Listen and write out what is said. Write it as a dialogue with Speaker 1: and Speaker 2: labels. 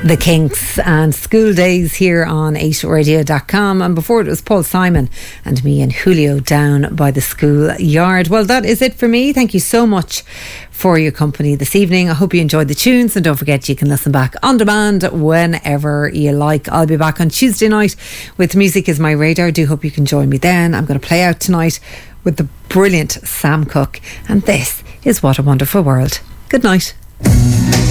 Speaker 1: The Kinks and School Days here on 8radio.com, and before it was Paul Simon and me and Julio down by the school yard. Well, that is it for me. Thank you so much for your company this evening. I hope you enjoyed the tunes, and don't forget you can listen back on demand whenever you like. I'll be back on Tuesday night with Music Is My Radar. I do hope you can join me then. I'm going to play out tonight with the brilliant Sam Cooke, and this is What a Wonderful World. Good night.